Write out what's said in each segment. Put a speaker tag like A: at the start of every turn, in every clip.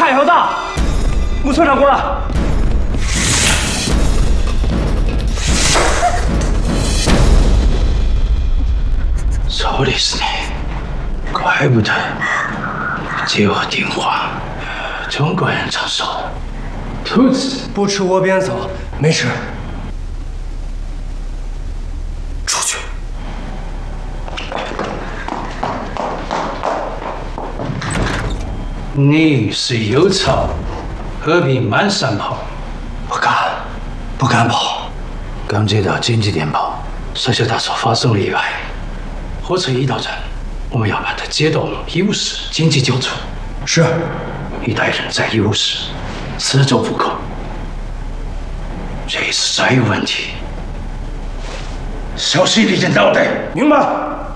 A: 太阳大，木村长过来。
B: 说的是你，怪不得接我电话。中国人常说，兔子
A: 不吃窝边草，没事。
B: 出去。你是右朝，何必漫山跑？
A: 不敢跑。
B: 刚接到紧急电报，社校大厦发生了意外，火车已到站，我们要把它接到医务室紧急救助。
A: 是。
B: 一代人在医务室，四周不可。这次再有问题，小心一点脑袋，明白？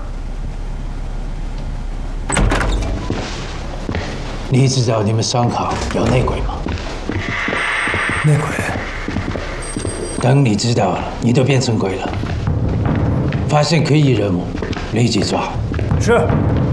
B: 你知道你们商行有内鬼吗？
A: 内鬼。
B: 等你知道了，你就变成鬼了。发现可疑人物，立即抓。
A: 是。